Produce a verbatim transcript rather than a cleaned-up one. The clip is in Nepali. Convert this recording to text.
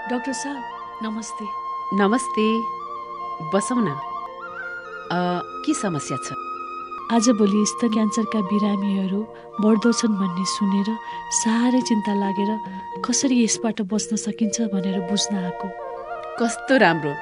डाक्टर साहब नमस्ते। नमस्ते, बसौँ न। के समस्या छ? आजभोलि स्तन क्यान्सरका बिरामीहरू बढ्दो छन् भन्ने सुनेर साह्रै चिन्ता लागेर कसरी यसबाट बच्न सकिन्छ भनेर बुझ्न आएको। कस्तो राम्रो।